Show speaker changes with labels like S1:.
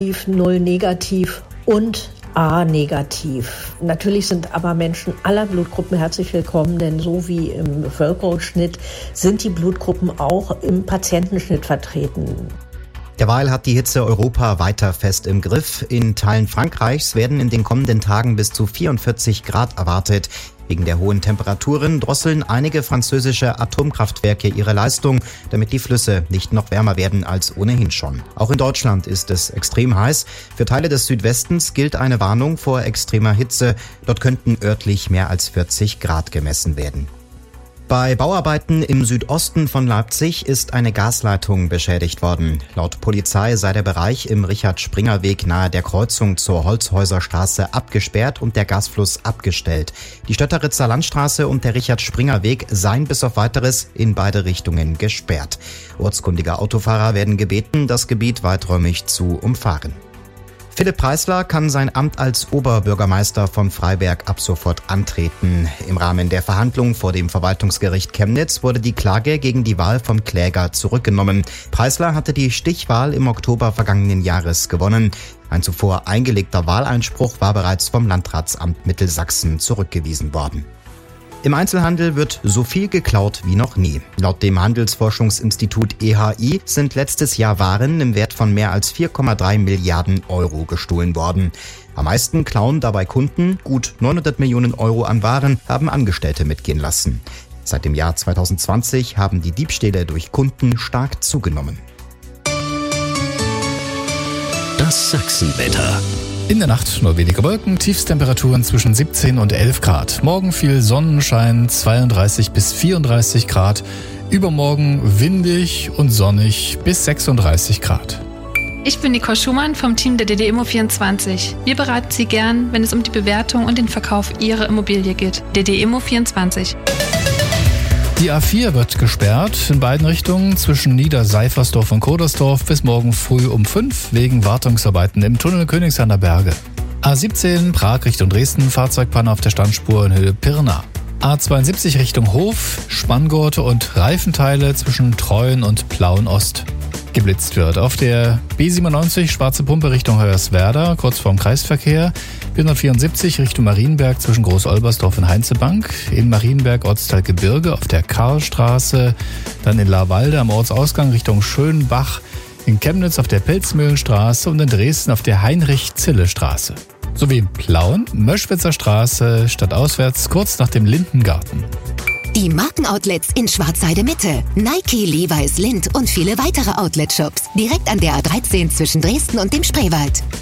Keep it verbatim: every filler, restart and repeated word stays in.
S1: null negativ und A-negativ. Natürlich sind aber Menschen aller Blutgruppen herzlich willkommen, denn so wie im Bevölkerungsschnitt sind die Blutgruppen auch im Patientenschnitt vertreten.
S2: Derweil hat die Hitze Europa weiter fest im Griff. In Teilen Frankreichs werden in den kommenden Tagen bis zu vierundvierzig Grad erwartet. Wegen der hohen Temperaturen drosseln einige französische Atomkraftwerke ihre Leistung, damit die Flüsse nicht noch wärmer werden als ohnehin schon. Auch in Deutschland ist es extrem heiß. Für Teile des Südwestens gilt eine Warnung vor extremer Hitze. Dort könnten örtlich mehr als vierzig Grad gemessen werden. Bei Bauarbeiten im Südosten von Leipzig ist eine Gasleitung beschädigt worden. Laut Polizei sei der Bereich im Richard-Springer-Weg nahe der Kreuzung zur Holzhäuserstraße abgesperrt und der Gasfluss abgestellt. Die Stötteritzer Landstraße und der Richard-Springer-Weg seien bis auf Weiteres in beide Richtungen gesperrt. Ortskundige Autofahrer werden gebeten, das Gebiet weiträumig zu umfahren. Philipp Preisler kann sein Amt als Oberbürgermeister von Freiberg ab sofort antreten. Im Rahmen der Verhandlungen vor dem Verwaltungsgericht Chemnitz wurde die Klage gegen die Wahl vom Kläger zurückgenommen. Preisler hatte die Stichwahl im Oktober vergangenen Jahres gewonnen. Ein zuvor eingelegter Wahleinspruch war bereits vom Landratsamt Mittelsachsen zurückgewiesen worden. Im Einzelhandel wird so viel geklaut wie noch nie. Laut dem Handelsforschungsinstitut E H I sind letztes Jahr Waren im Wert von mehr als vier Komma drei Milliarden Euro gestohlen worden. Am meisten klauen dabei Kunden. Gut neunhundert Millionen Euro an Waren haben Angestellte mitgehen lassen. Seit dem Jahr zwanzig zwanzig haben die Diebstähle durch Kunden stark zugenommen.
S3: Das Sachsenwetter.
S4: In der Nacht nur wenige Wolken, Tiefstemperaturen zwischen siebzehn und elf Grad. Morgen viel Sonnenschein, zweiunddreißig bis vierunddreißig Grad. Übermorgen windig und sonnig bis sechsunddreißig Grad.
S5: Ich bin Nicole Schumann vom Team der D D Immo vierundzwanzig. Wir beraten Sie gern, wenn es um die Bewertung und den Verkauf Ihrer Immobilie geht. D D Immo vierundzwanzig.
S4: Die A vier wird gesperrt in beiden Richtungen zwischen Niederseifersdorf und Kodersdorf bis morgen früh um fünf wegen Wartungsarbeiten im Tunnel Königshainer Berge. A siebzehn Prag Richtung Dresden, Fahrzeugpanne auf der Standspur in Höhe Pirna. A zweiundsiebzig Richtung Hof, Spanngurte und Reifenteile zwischen Treuen und Plauen-Ost. Geblitzt wird auf der B siebenundneunzig Schwarze Pumpe Richtung Hoyerswerda, kurz vorm Kreisverkehr, B hundertvierundsiebzig Richtung Marienberg zwischen Groß-Olbersdorf und Heinzebank, in Marienberg Ortsteil Gebirge auf der Karlstraße, dann in Laarwalde am Ortsausgang Richtung Schönbach, in Chemnitz auf der Pelzmühlenstraße und in Dresden auf der Heinrich-Zille-Straße. Sowie in Plauen, Möschwitzer Straße, stadtauswärts kurz nach dem Lindengarten.
S6: Die Markenoutlets in Schwarzheide Mitte. Nike, Levi's, Lindt und viele weitere Outlet-Shops. Direkt an der A dreizehn zwischen Dresden und dem Spreewald.